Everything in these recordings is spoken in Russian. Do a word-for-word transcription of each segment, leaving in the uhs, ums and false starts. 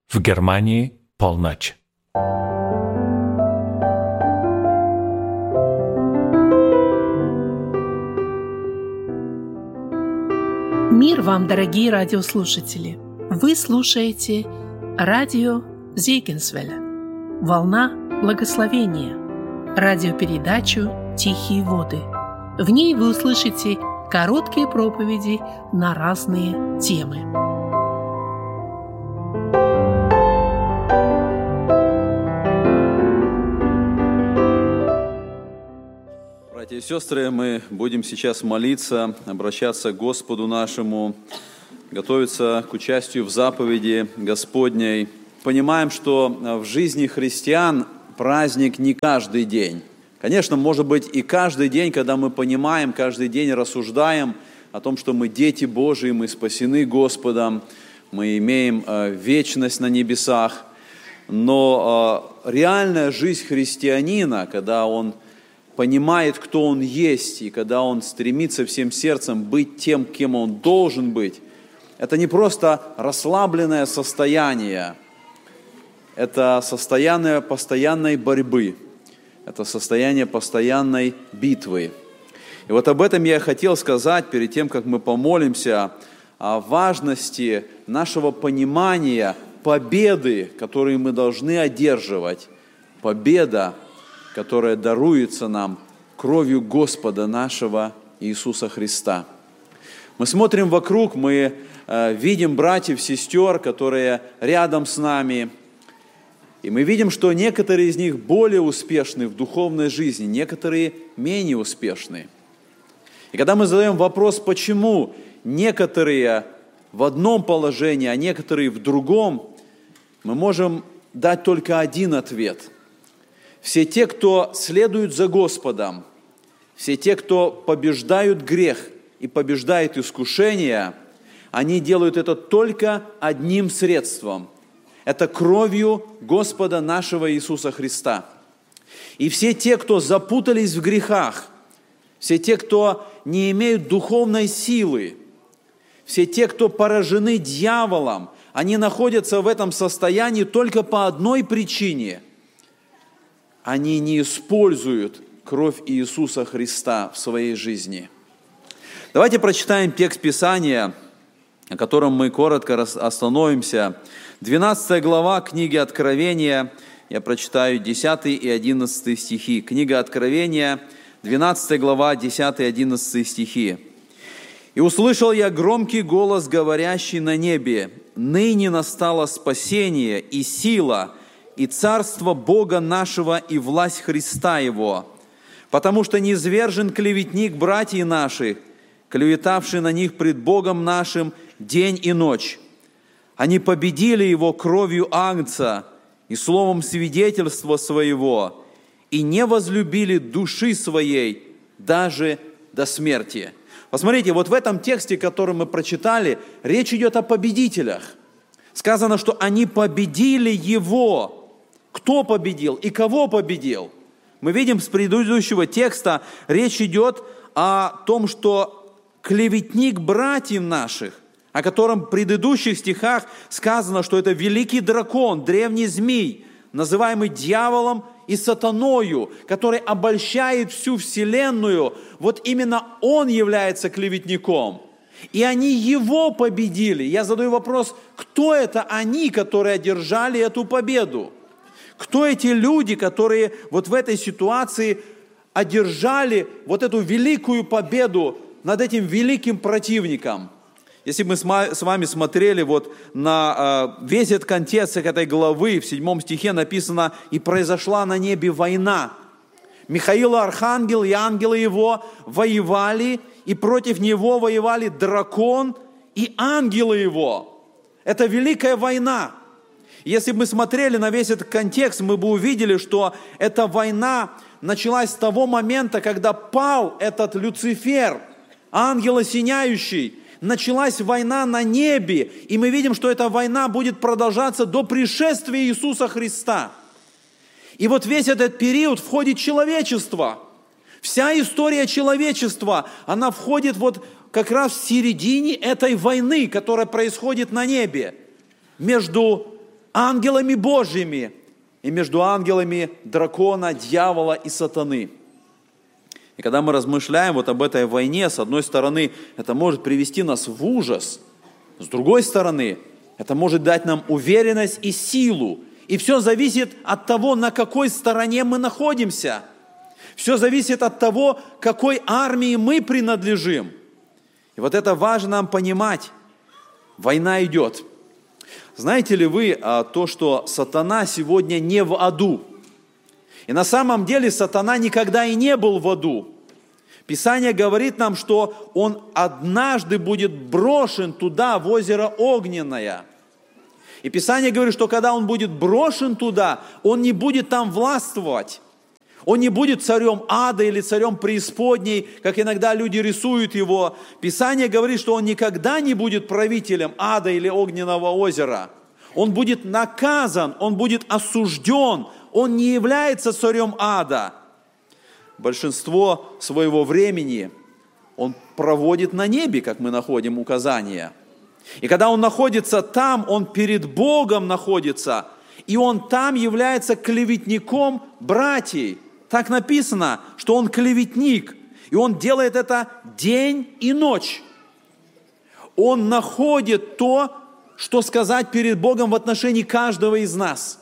В Германии полночь. Мир вам, дорогие радиослушатели! Вы слушаете радио Зегенсвелля, волна благословения, радиопередачу «Тихие воды». В ней вы услышите короткие проповеди на разные темы. Братья и сестры, мы будем сейчас молиться, обращаться к Господу нашему, готовиться к участию в заповеди Господней. Понимаем, что в жизни христиан праздник не каждый день. Конечно, может быть и каждый день, когда мы понимаем, каждый день рассуждаем о том, что мы дети Божии, мы спасены Господом, мы имеем вечность на небесах. Но реальная жизнь христианина, когда он понимает, кто он есть, и когда он стремится всем сердцем быть тем, кем он должен быть, это не просто расслабленное состояние, это состояние постоянной борьбы, это состояние постоянной битвы. И вот об этом я хотел сказать перед тем, как мы помолимся, о важности нашего понимания победы, которые мы должны одерживать, победа, которая даруется нам кровью Господа нашего Иисуса Христа. Мы смотрим вокруг, мы э, видим братьев, сестер, которые рядом с нами, и мы видим, что некоторые из них более успешны в духовной жизни, некоторые менее успешны. И когда мы задаем вопрос, почему некоторые в одном положении, а некоторые в другом, мы можем дать только один ответ – все те, кто следует за Господом, все те, кто побеждают грех и побеждают искушения, они делают это только одним средством. Это кровью Господа нашего Иисуса Христа. И все те, кто запутались в грехах, все те, кто не имеют духовной силы, все те, кто поражены дьяволом, они находятся в этом состоянии только по одной причине – они не используют кровь Иисуса Христа в своей жизни. Давайте прочитаем текст Писания, о котором мы коротко остановимся. двенадцатая глава книги Откровения, я прочитаю десятый и одиннадцатый стихи. Книга Откровения, двенадцатая глава, десятый и одиннадцатый стихи. «И услышал я громкий голос, говорящий на небе: ныне настало спасение и сила, и царство Бога нашего, и власть Христа Его, потому что низвержен клеветник братьев наших, клеветавший на них пред Богом нашим день и ночь. Они победили его кровью Агнца и словом свидетельства своего, и не возлюбили души своей даже до смерти». Посмотрите, вот в этом тексте, который мы прочитали, речь идет о победителях. Сказано, что они победили его. Кто победил и кого победил? Мы видим с предыдущего текста, речь идет о том, что клеветник братьев наших, о котором в предыдущих стихах сказано, что это великий дракон, древний змей, называемый дьяволом и сатаною, который обольщает всю вселенную, вот именно он является клеветником. И они его победили. Я задаю вопрос, кто это они, которые одержали эту победу? Кто эти люди, которые вот в этой ситуации одержали вот эту великую победу над этим великим противником? Если мы с вами смотрели вот на весь этот контекст этой главы, в седьмом стихе написано: «И произошла на небе война. Михаил архангел и ангелы его воевали, и против него воевали дракон и ангелы его». Это великая война. Если бы мы смотрели на весь этот контекст, мы бы увидели, что эта война началась с того момента, когда пал этот Люцифер, ангел осеняющий. Началась война на небе, и мы видим, что эта война будет продолжаться до пришествия Иисуса Христа. И вот весь этот период входит человечество. Вся история человечества, она входит вот как раз в середине этой войны, которая происходит на небе между ангелами Божьими и между ангелами дракона, дьявола и сатаны. И когда мы размышляем вот об этой войне, с одной стороны, это может привести нас в ужас, с другой стороны, это может дать нам уверенность и силу. И все зависит от того, на какой стороне мы находимся. Все зависит от того, какой армии мы принадлежим. И вот это важно нам понимать. Война идет. Знаете ли вы то, что сатана сегодня не в аду? И на самом деле сатана никогда и не был в аду. Писание говорит нам, что он однажды будет брошен туда, в озеро Огненное. И Писание говорит, что когда он будет брошен туда, он не будет там властвовать. Он не будет царем ада или царем преисподней, как иногда люди рисуют его. Писание говорит, что он никогда не будет правителем ада или огненного озера. Он будет наказан, он будет осужден, он не является царем ада. Большинство своего времени он проводит на небе, как мы находим указания. И когда он находится там, он перед Богом находится, и он там является клеветником братьев. Так написано, что он клеветник, и он делает это день и ночь. Он находит то, что сказать перед Богом в отношении каждого из нас.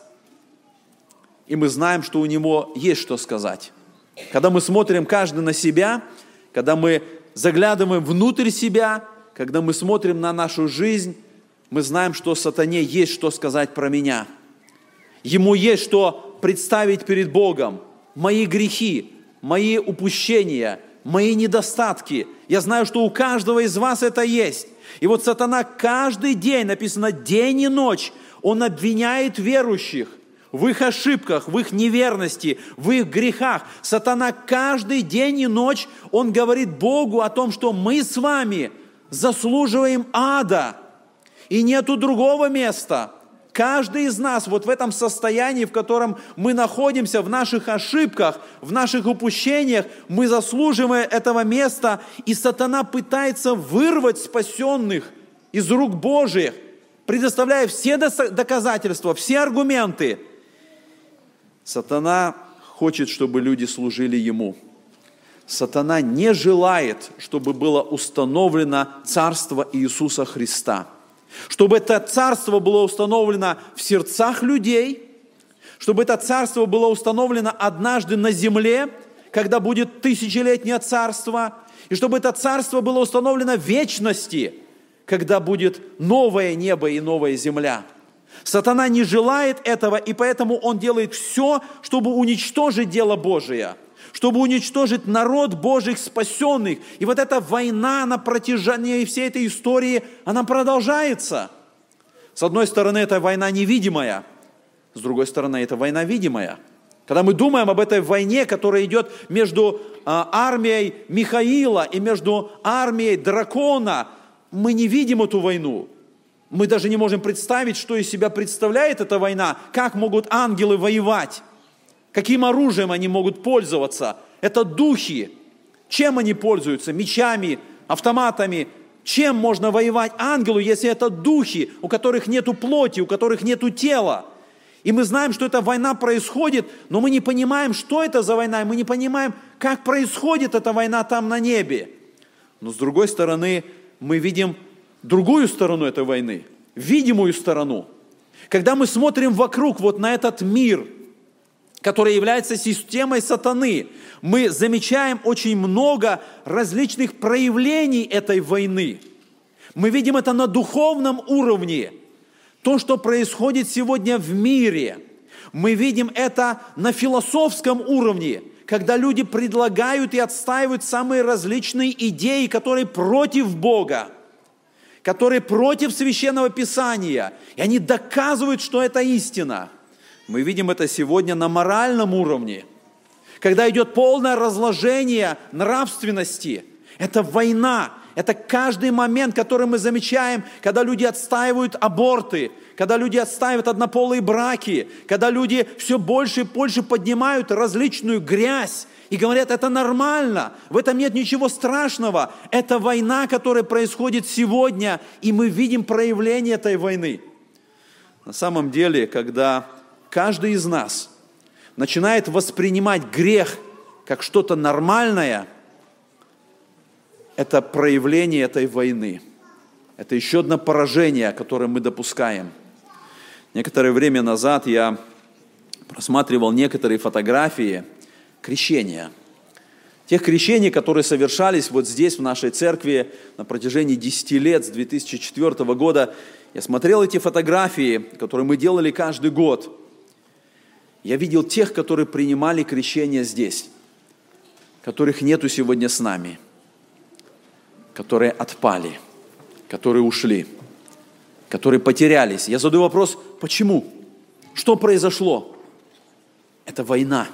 И мы знаем, что у него есть что сказать. Когда мы смотрим каждый на себя, когда мы заглядываем внутрь себя, когда мы смотрим на нашу жизнь, мы знаем, что сатане есть что сказать про меня. Ему есть что представить перед Богом. Мои грехи, мои упущения, мои недостатки. Я знаю, что у каждого из вас это есть. И вот сатана каждый день, написано день и ночь, он обвиняет верующих в их ошибках, в их неверности, в их грехах. Сатана каждый день и ночь, он говорит Богу о том, что мы с вами заслуживаем ада, и нету другого места. Каждый из нас вот в этом состоянии, в котором мы находимся, в наших ошибках, в наших упущениях, мы заслуживаем этого места, и сатана пытается вырвать спасенных из рук Божьих, предоставляя все доказательства, все аргументы. Сатана хочет, чтобы люди служили ему. Сатана не желает, чтобы было установлено царство Иисуса Христа. Чтобы это царство было установлено в сердцах людей, чтобы это царство было установлено однажды на земле, когда будет тысячелетнее царство, и чтобы это царство было установлено в вечности, когда будет новое небо и новая земля. Сатана не желает этого, и поэтому он делает все, чтобы уничтожить дело Божие, чтобы уничтожить народ Божьих спасенных. И вот эта война на протяжении всей этой истории, она продолжается. С одной стороны, это война невидимая, с другой стороны, это война видимая. Когда мы думаем об этой войне, которая идет между а, армией Михаила и между армией дракона, мы не видим эту войну. Мы даже не можем представить, что из себя представляет эта война, как могут ангелы воевать. Каким оружием они могут пользоваться? Это духи. Чем они пользуются? Мечами, автоматами. Чем можно воевать ангелу, если это духи, у которых нету плоти, у которых нету тела? И мы знаем, что эта война происходит, но мы не понимаем, что это за война, и мы не понимаем, как происходит эта война там на небе. Но с другой стороны, мы видим другую сторону этой войны, видимую сторону. Когда мы смотрим вокруг, вот на этот мир, который является системой сатаны, мы замечаем очень много различных проявлений этой войны. Мы видим это на духовном уровне. То, что происходит сегодня в мире, мы видим это на философском уровне, когда люди предлагают и отстаивают самые различные идеи, которые против Бога, которые против Священного Писания, и они доказывают, что это истина. Мы видим это сегодня на моральном уровне, когда идет полное разложение нравственности. Это война, это каждый момент, который мы замечаем, когда люди отстаивают аборты, когда люди отстаивают однополые браки, когда люди все больше и больше поднимают различную грязь и говорят, это нормально, в этом нет ничего страшного. Это война, которая происходит сегодня, и мы видим проявление этой войны. На самом деле, когда каждый из нас начинает воспринимать грех как что-то нормальное, это проявление этой войны. Это еще одно поражение, которое мы допускаем. Некоторое время назад я просматривал некоторые фотографии крещения. Тех крещений, которые совершались вот здесь, в нашей церкви, на протяжении десяти лет, с две тысячи четвёртого года. Я смотрел эти фотографии, которые мы делали каждый год. Я видел тех, которые принимали крещение здесь, которых нету сегодня с нами, которые отпали, которые ушли, которые потерялись. Я задаю вопрос, почему? Что произошло? Это война.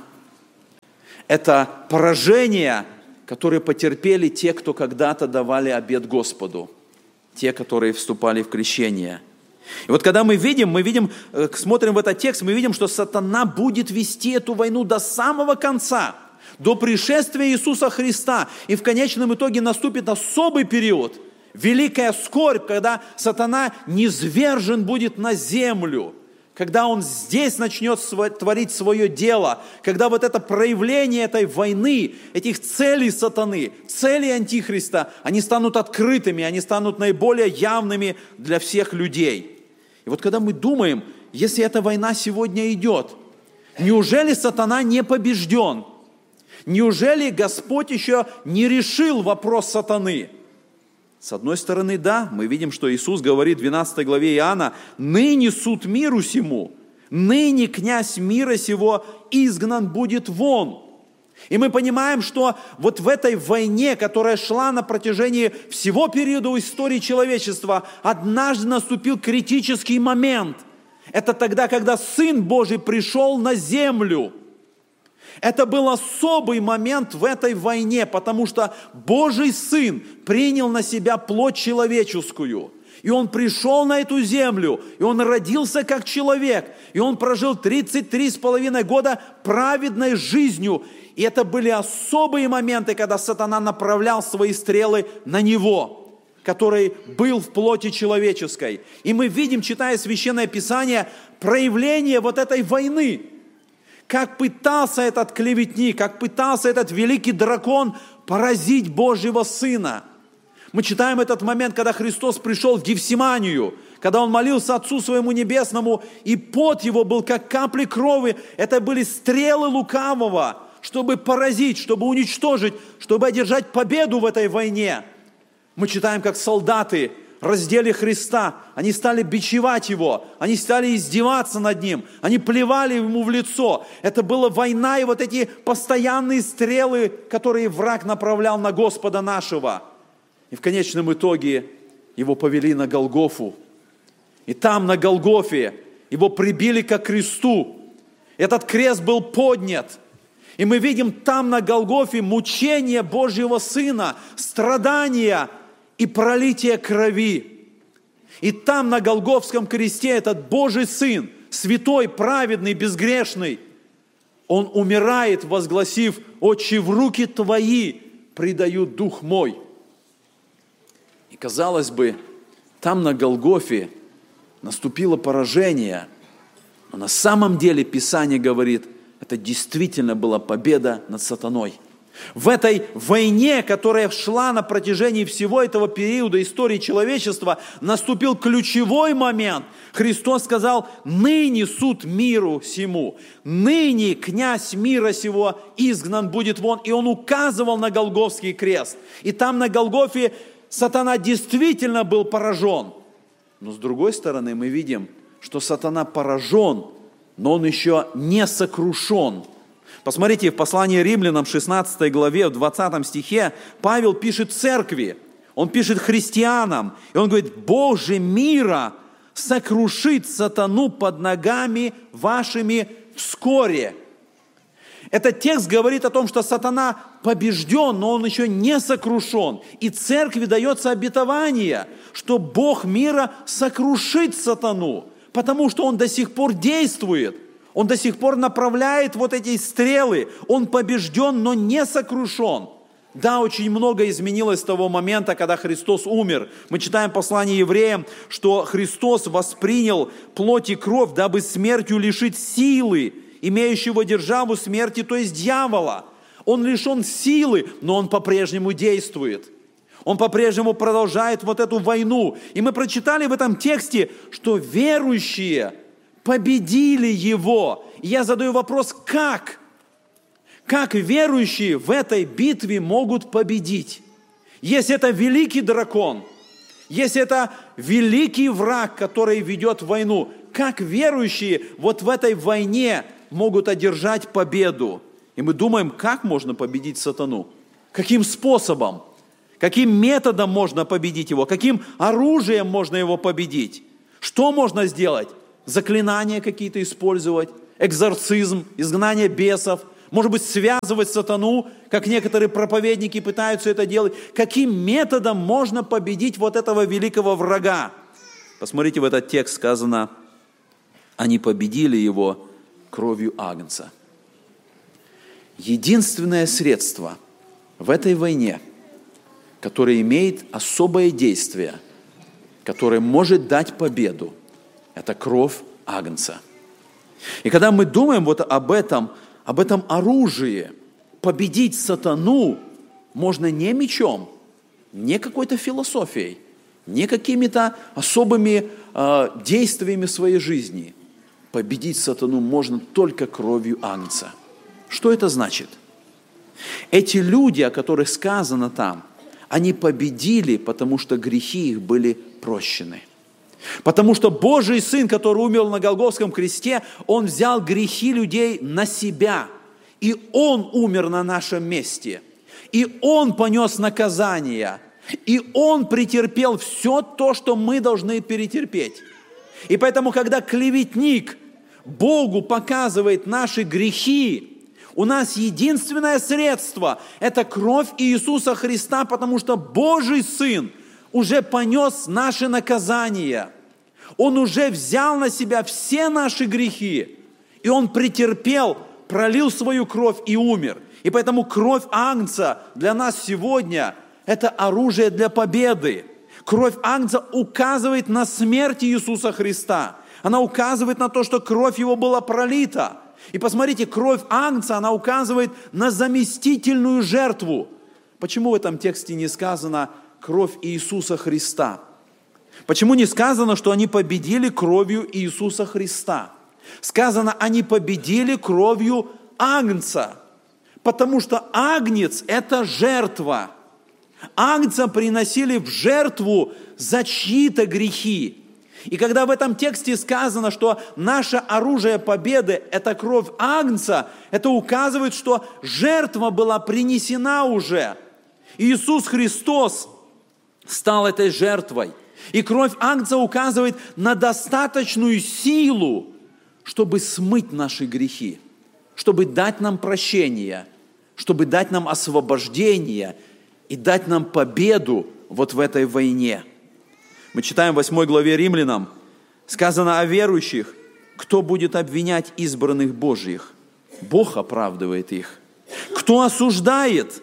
Это поражение, которое потерпели те, кто когда-то давали обет Господу, те, которые вступали в крещение. И вот когда мы видим, мы видим, смотрим в этот текст, мы видим, что сатана будет вести эту войну до самого конца, до пришествия Иисуса Христа. И в конечном итоге наступит особый период, великая скорбь, когда сатана низвержен будет на землю, когда он здесь начнет творить свое дело, когда вот это проявление этой войны, этих целей сатаны, целей Антихриста, они станут открытыми, они станут наиболее явными для всех людей. И вот когда мы думаем, если эта война сегодня идет, неужели сатана не побежден? Неужели Господь еще не решил вопрос сатаны? С одной стороны, да, мы видим, что Иисус говорит в двенадцатой главе Иоанна: «Ныне суд миру сему, ныне князь мира сего изгнан будет вон». И мы понимаем, что вот в этой войне, которая шла на протяжении всего периода истории человечества, однажды наступил критический момент. Это тогда, когда Сын Божий пришел на землю. Это был особый момент в этой войне, потому что Божий Сын принял на себя плоть человеческую. И Он пришел на эту землю, и Он родился как человек, и Он прожил тридцать три с половиной года праведной жизнью. И это были особые моменты, когда сатана направлял свои стрелы на Него, который был в плоти человеческой. И мы видим, читая Священное Писание, проявление вот этой войны. Как пытался этот клеветник, как пытался этот великий дракон поразить Божьего Сына. Мы читаем этот момент, когда Христос пришел в Гефсиманию, когда Он молился Отцу Своему Небесному, и пот Его был как капли крови. Это были стрелы лукавого, чтобы поразить, чтобы уничтожить, чтобы одержать победу в этой войне. Мы читаем, как солдаты раздели Христа, они стали бичевать Его, они стали издеваться над Ним, они плевали Ему в лицо. Это была война и вот эти постоянные стрелы, которые враг направлял на Господа нашего. И в конечном итоге Его повели на Голгофу. И там, на Голгофе, Его прибили ко кресту. Этот крест был поднят. И мы видим там, на Голгофе, мучение Божьего Сына, страдания и пролитие крови. И там, на Голгофском кресте, этот Божий Сын, святой, праведный, безгрешный, Он умирает, возгласив: «Отче, в руки Твои предаю дух мой». И, казалось бы, там, на Голгофе, наступило поражение. Но на самом деле Писание говорит, это действительно была победа над сатаной. В этой войне, которая шла на протяжении всего этого периода истории человечества, наступил ключевой момент. Христос сказал: «Ныне суд миру сему, ныне князь мира сего изгнан будет вон». И Он указывал на Голгофский крест. И там, на Голгофе, сатана действительно был поражен. Но с другой стороны, мы видим, что сатана поражен, но он еще не сокрушен. Посмотрите, в послании Римлянам, шестнадцатой главе, в двадцатом стихе, Павел пишет церкви, он пишет христианам, и он говорит: «Боже мира сокрушит сатану под ногами вашими вскоре». Этот текст говорит о том, что сатана побежден, но он еще не сокрушен. И церкви дается обетование, что Бог мира сокрушит сатану, потому что он до сих пор действует. Он до сих пор направляет вот эти стрелы. Он побежден, но не сокрушен. Да, очень много изменилось с того момента, когда Христос умер. Мы читаем послание евреям, что Христос воспринял плоть и кровь, дабы смертью лишить силы, имеющего державу смерти, то есть дьявола. Он лишен силы, но он по-прежнему действует. Он по-прежнему продолжает вот эту войну. И мы прочитали в этом тексте, что верующие победили его. И я задаю вопрос, как? Как верующие в этой битве могут победить? Если это великий дракон, если это великий враг, который ведет войну, как верующие вот в этой войне могут одержать победу? И мы думаем, как можно победить сатану? Каким способом? Каким методом можно победить его? Каким оружием можно его победить? Что можно сделать? Заклинания какие-то использовать? Экзорцизм, изгнание бесов? Может быть, связывать сатану, как некоторые проповедники пытаются это делать? Каким методом можно победить вот этого великого врага? Посмотрите, в этот текст сказано, они победили его кровью агнца. Единственное средство в этой войне, которое имеет особое действие, которое может дать победу, это кровь агнца. И когда мы думаем вот об этом, об этом оружии, победить сатану можно не мечом, не какой-то философией, не какими-то особыми э, действиями своей жизни. Победить сатану можно только кровью агнца. Что это значит? Эти люди, о которых сказано там, они победили, потому что грехи их были прощены. Потому что Божий Сын, который умер на Голгофском кресте, Он взял грехи людей на себя. И Он умер на нашем месте. И Он понес наказание. И Он претерпел все то, что мы должны перетерпеть. И поэтому, когда клеветник Богу показывает наши грехи, у нас единственное средство – это кровь Иисуса Христа, потому что Божий Сын уже понес наши наказания. Он уже взял на себя все наши грехи. И Он претерпел, пролил свою кровь и умер. И поэтому кровь агнца для нас сегодня – это оружие для победы. Кровь агнца указывает на смерть Иисуса Христа. Она указывает на то, что кровь Его была пролита. И посмотрите, кровь агнца, она указывает на заместительную жертву. Почему в этом тексте не сказано кровь Иисуса Христа? Почему не сказано, что они победили кровью Иисуса Христа? Сказано, они победили кровью агнца. Потому что агнец – это жертва. Агнца приносили в жертву за чьи-то грехи. И когда в этом тексте сказано, что наше оружие победы – это кровь агнца, это указывает, что жертва была принесена уже. Иисус Христос стал этой жертвой. И кровь агнца указывает на достаточную силу, чтобы смыть наши грехи, чтобы дать нам прощение, чтобы дать нам освобождение и дать нам победу вот в этой войне. Мы читаем в восьмой главе Римлянам, сказано о верующих, кто будет обвинять избранных Божьих? Бог оправдывает их. Кто осуждает?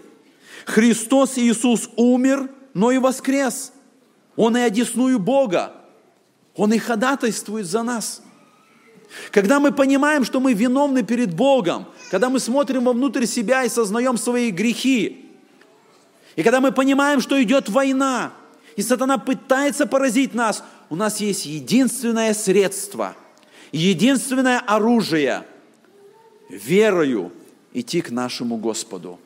Христос Иисус умер, но и воскрес. Он и одесную Бога. Он и ходатайствует за нас. Когда мы понимаем, что мы виновны перед Богом, когда мы смотрим вовнутрь себя и сознаем свои грехи, и когда мы понимаем, что идет война, и сатана пытается поразить нас, у нас есть единственное средство, единственное оружие – верою идти к нашему Господу,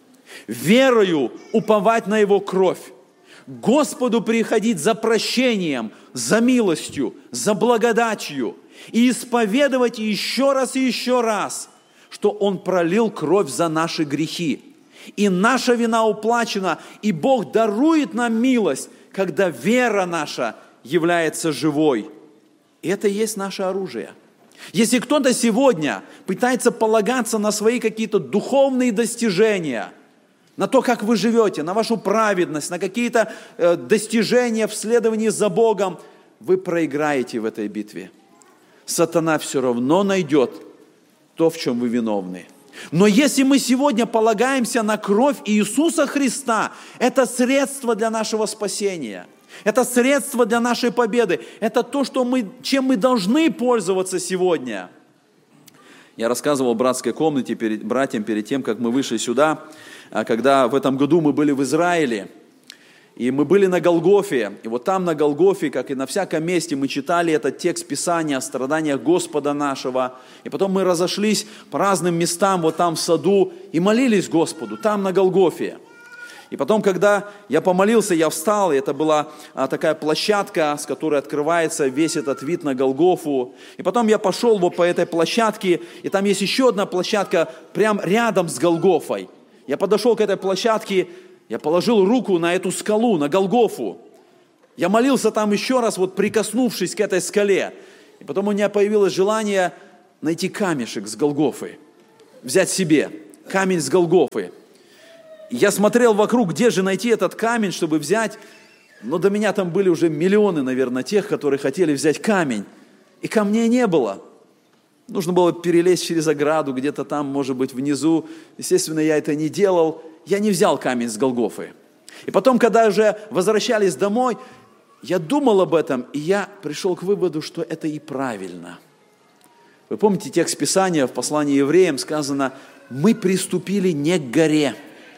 верою уповать на Его кровь, к Господу приходить за прощением, за милостью, за благодатью и исповедовать еще раз и еще раз, что Он пролил кровь за наши грехи. И наша вина уплачена, и Бог дарует нам милость, когда вера наша является живой. И это и есть наше оружие. Если кто-то сегодня пытается полагаться на свои какие-то духовные достижения, на то, как вы живете, на вашу праведность, на какие-то э, достижения в следовании за Богом, вы проиграете в этой битве. Сатана все равно найдет то, в чем вы виновны. Но если мы сегодня полагаемся на кровь Иисуса Христа, это средство для нашего спасения. Это средство для нашей победы. Это то, что мы, чем мы должны пользоваться сегодня. Я рассказывал в братской комнате перед, братьям перед тем, как мы вышли сюда, когда в этом году мы были в Израиле. И мы были на Голгофе, и вот там на Голгофе, как и на всяком месте, мы читали этот текст Писания о страданиях Господа нашего. И потом мы разошлись по разным местам, вот там в саду, и молились Господу, там на Голгофе. И потом, когда я помолился, я встал, и это была а, такая площадка, с которой открывается весь этот вид на Голгофу. И потом я пошел вот по этой площадке, и там есть еще одна площадка прямо рядом с Голгофой. Я подошел к этой площадке, я положил руку на эту скалу, на Голгофу. Я молился там еще раз, вот прикоснувшись к этой скале. И потом у меня появилось желание найти камешек с Голгофы, взять себе камень с Голгофы. Я смотрел вокруг, где же найти этот камень, чтобы взять. Но до меня там были уже миллионы, наверное, тех, которые хотели взять камень. И камней не было. Нужно было перелезть через ограду, где-то там, может быть, внизу. Естественно, я это не делал. Я не взял камень с Голгофы. И потом, когда уже возвращались домой, я думал об этом, и я пришел к выводу, что это и правильно. Вы помните текст Писания в послании евреям, сказано: «Мы приступили не к горе,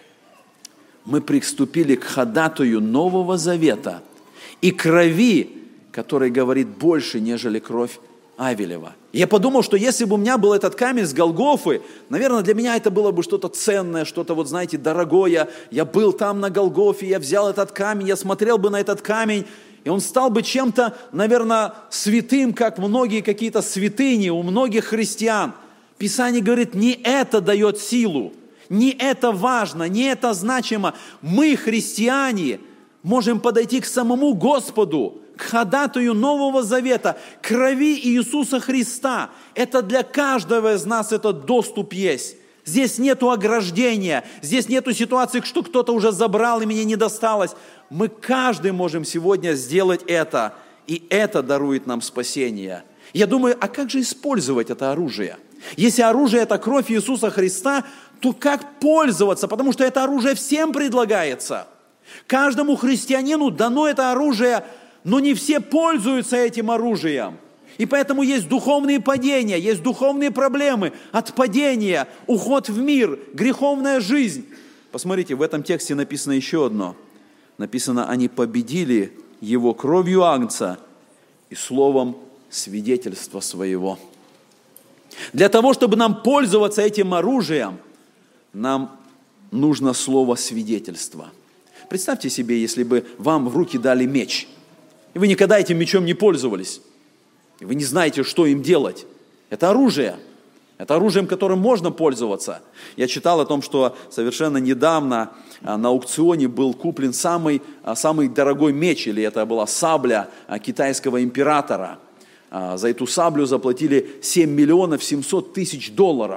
мы приступили к ходатаю Нового Завета и крови, который говорит больше, нежели кровь Авелева». Я подумал, что если бы у меня был этот камень с Голгофы, наверное, для меня это было бы что-то ценное, что-то, вот знаете, дорогое. Я был там на Голгофе, я взял этот камень, я смотрел бы на этот камень, и он стал бы чем-то, наверное, святым, как многие какие-то святыни у многих христиан. Писание говорит, не это дает силу, не это важно, не это значимо. Мы, христиане, можем подойти к самому Господу, к ходатаю Нового Завета, крови Иисуса Христа. Это для каждого из нас этот доступ есть. Здесь нету ограждения, здесь нету ситуации, что кто-то уже забрал и мне не досталось. Мы каждый можем сегодня сделать это, и это дарует нам спасение. Я думаю, а как же использовать это оружие? Если оружие – это кровь Иисуса Христа, то как пользоваться? Потому что это оружие всем предлагается. Каждому христианину дано это оружие, но не все пользуются этим оружием. И поэтому есть духовные падения, есть духовные проблемы от падения, уход в мир, греховная жизнь. Посмотрите, в этом тексте написано еще одно. Написано, они победили его кровью агнца и словом свидетельства своего. Для того, чтобы нам пользоваться этим оружием, нам нужно слово свидетельства. Представьте себе, если бы вам в руки дали меч, и вы никогда этим мечом не пользовались, и вы не знаете, что им делать. Это оружие. Это оружием, которым можно пользоваться. Я читал о том, что совершенно недавно на аукционе был куплен самый, самый дорогой меч, или это была сабля китайского императора. За эту саблю заплатили семь миллионов семьсот тысяч долларов.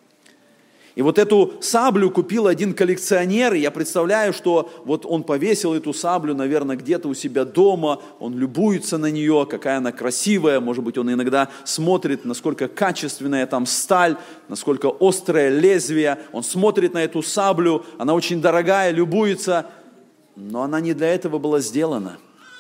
И вот эту саблю купил один коллекционер, и я представляю, что вот он повесил эту саблю, наверное, где-то у себя дома, он любуется на нее, какая она красивая, может быть, он иногда смотрит, насколько качественная там сталь, насколько острое лезвие, он смотрит на эту саблю, она очень дорогая, любуется, но она не для этого была сделана.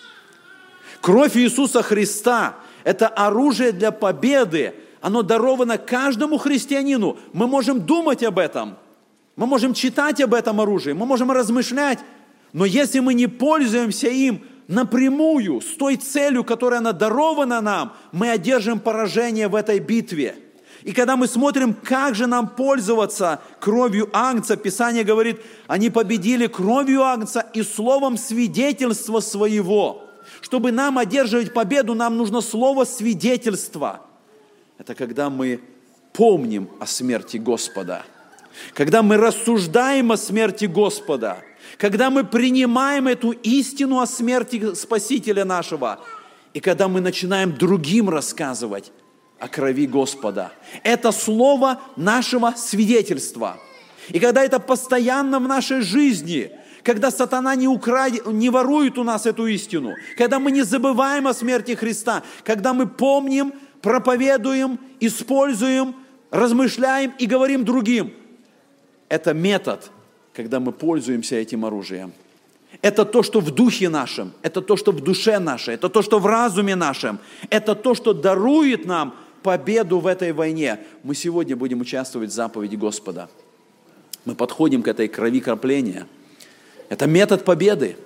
Кровь Иисуса Христа – это оружие для победы. Оно даровано каждому христианину. Мы можем думать об этом. Мы можем читать об этом оружии. Мы можем размышлять. Но если мы не пользуемся им напрямую, с той целью, которая она дарована нам, мы одержим поражение в этой битве. И когда мы смотрим, как же нам пользоваться кровью агнца, Писание говорит, они победили кровью агнца и словом свидетельства своего. Чтобы нам одерживать победу, нам нужно слово свидетельства. Это когда мы помним о смерти Господа, когда мы рассуждаем о смерти Господа, когда мы принимаем эту истину о смерти Спасителя нашего, и когда мы начинаем другим рассказывать о крови Господа. Это слово нашего свидетельства. И когда это постоянно в нашей жизни, когда сатана не, украдет, не ворует у нас эту истину, когда мы не забываем о смерти Христа, когда мы помним, проповедуем, используем, размышляем и говорим другим. Это метод, когда мы пользуемся этим оружием. Это то, что в духе нашем, это то, что в душе нашей, это то, что в разуме нашем, это то, что дарует нам победу в этой войне. Мы сегодня будем участвовать в заповеди Господа. Мы подходим к этой крови кропления. Это метод победы.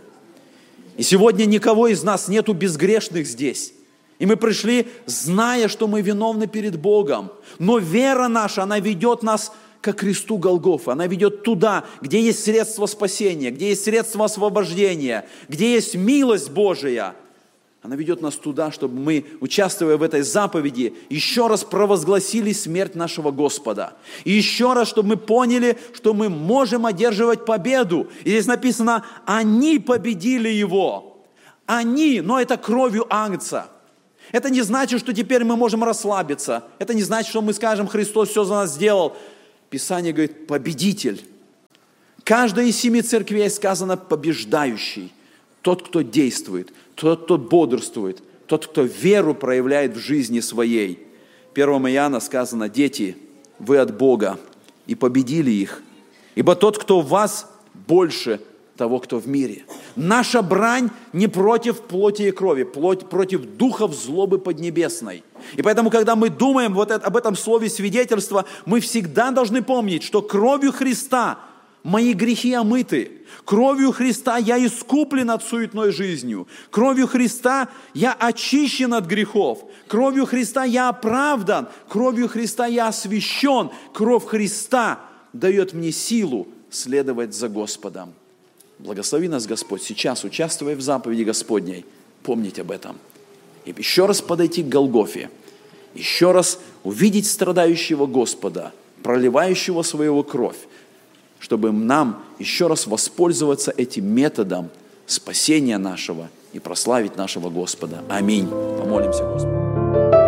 И сегодня никого из нас нету безгрешных здесь. И мы пришли, зная, что мы виновны перед Богом. Но вера наша, она ведет нас ко кресту Голгофы. Она ведет туда, где есть средство спасения, где есть средство освобождения, где есть милость Божия. Она ведет нас туда, чтобы мы, участвуя в этой заповеди, еще раз провозгласили смерть нашего Господа. И еще раз, чтобы мы поняли, что мы можем одерживать победу. И здесь написано, они победили его. Они, но это кровью Агнца. Это не значит, что теперь мы можем расслабиться. Это не значит, что мы скажем, Христос все за нас сделал. Писание говорит, победитель. Каждой из семи церквей сказано побеждающий. Тот, кто действует, тот, кто бодрствует, тот, кто веру проявляет в жизни своей. первое Иоанна сказано, дети, вы от Бога и победили их. Ибо тот, кто в вас, больше того, кто в мире. Наша брань не против плоти и крови, плоть против духов злобы поднебесной. И поэтому, когда мы думаем вот об этом слове свидетельства, мы всегда должны помнить, что кровью Христа мои грехи омыты. Кровью Христа я искуплен от суетной жизнью. Кровью Христа я очищен от грехов. Кровью Христа я оправдан. Кровью Христа я освящен. Кровь Христа дает мне силу следовать за Господом. Благослови нас, Господь, сейчас, участвуя в заповеди Господней, помнить об этом. И еще раз подойти к Голгофе. Еще раз увидеть страдающего Господа, проливающего своего кровь, чтобы нам еще раз воспользоваться этим методом спасения нашего и прославить нашего Господа. Аминь. Помолимся, Господу.